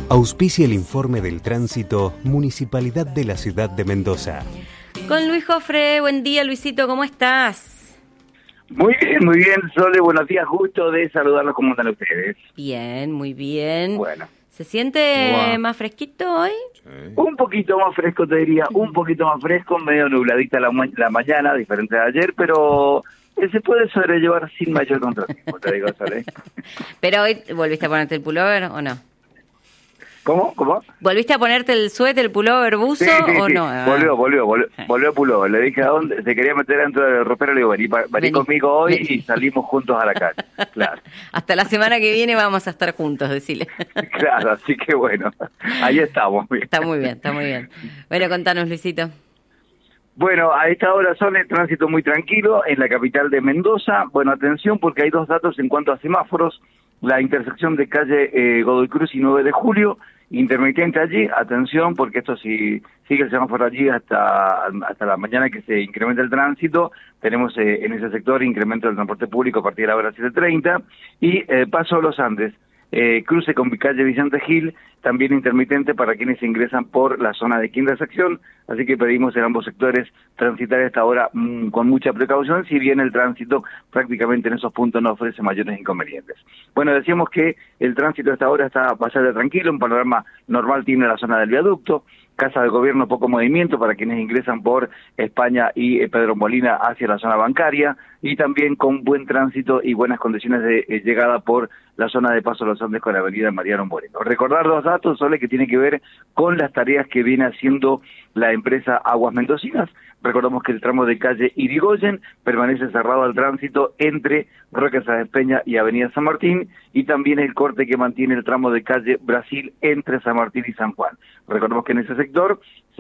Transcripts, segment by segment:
Auspicia el informe del tránsito Municipalidad de la Ciudad de Mendoza. Con Luis Jofre, buen día Luisito, ¿cómo estás? Muy bien, Sole, buenos días, gusto de saludarlos, ¿cómo están ustedes? Bien, muy bien. Bueno. ¿Se siente más fresquito hoy? Sí. Un poquito más fresco, te diría, un poquito más fresco, medio nubladita la mañana, diferente de ayer, pero se puede sobrellevar sin mayor contratiempo, te digo, Sole. ¿Pero hoy volviste a ponerte el pullover o no? ¿Cómo? ¿Volviste a ponerte el suéter, el pullover, buzo o no? Volvió pullover. Le dije a dónde se quería meter dentro del ropero, le digo, vení conmigo hoy y salimos juntos a la calle. Claro. Hasta la semana que viene vamos a estar juntos, decile. Claro, así que bueno, ahí estamos. Está muy bien. Bueno, contanos, Luisito. Bueno, a esta hora son el tránsito muy tranquilo en la capital de Mendoza. Bueno, atención porque hay dos datos en cuanto a semáforos. La intersección de calle Godoy Cruz y 9 de Julio, intermitente allí, atención porque esto si sigue el semáforo allí hasta la mañana que se incrementa el tránsito, tenemos en ese sector incremento del transporte público a partir de la hora 7:30 y Paso Los Andes. Cruce con calle Vicente Gil, también intermitente para quienes ingresan por la zona de quinta sección, así que pedimos en ambos sectores transitar a esta hora con mucha precaución, si bien el tránsito prácticamente en esos puntos no ofrece mayores inconvenientes. Bueno, decíamos que el tránsito a esta hora está bastante tranquilo, un panorama normal tiene la zona del viaducto, Casa de Gobierno poco movimiento para quienes ingresan por España y Pedro Molina hacia la zona bancaria y también con buen tránsito y buenas condiciones de llegada por la zona de Paso Los Andes con la avenida Mariano Moreno. Recordar dos datos, Sole, que tienen que ver con las tareas que viene haciendo la empresa Aguas Mendocinas. Recordamos que el tramo de calle Irigoyen permanece cerrado al tránsito entre Roque Sáenz Peña y avenida San Martín y también el corte que mantiene el tramo de calle Brasil entre San Martín y San Juan. Recordemos que en ese sector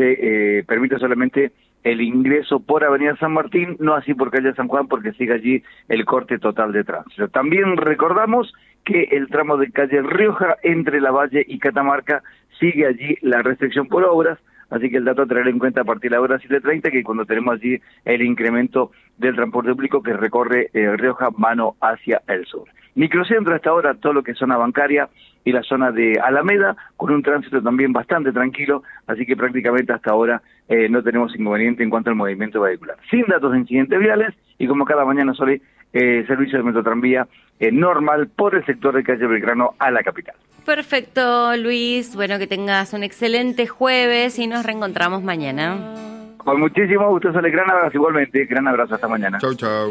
se permite solamente el ingreso por avenida San Martín, no así por calle San Juan porque sigue allí el corte total de tránsito. También recordamos que el tramo de calle Rioja entre La Valle y Catamarca sigue allí la restricción por obras, así que el dato a tener en cuenta a partir de la hora 7:30, que cuando tenemos allí el incremento del transporte público que recorre Rioja mano hacia el sur. Microcentro hasta ahora, todo lo que es zona bancaria y la zona de Alameda, con un tránsito también bastante tranquilo, así que prácticamente hasta ahora no tenemos inconveniente en cuanto al movimiento vehicular. Sin datos de incidentes viales, y como cada mañana Sole, servicio de Metrotranvía normal por el sector de calle Belgrano a la capital. Perfecto, Luis. Bueno, que tengas un excelente jueves y nos reencontramos mañana. Con muchísimo gusto, Sole. Gran abrazo igualmente. Gran abrazo. Hasta mañana. Chau.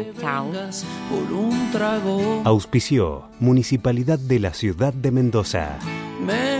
Auspició Municipalidad de la Ciudad de Mendoza.